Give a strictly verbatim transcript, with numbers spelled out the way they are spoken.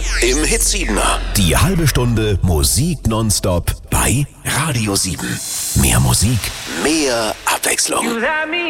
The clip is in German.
im Hitsiebener. Die halbe Stunde Musik nonstop bei Radio sieben. Mehr Musik, mehr Abwechslung.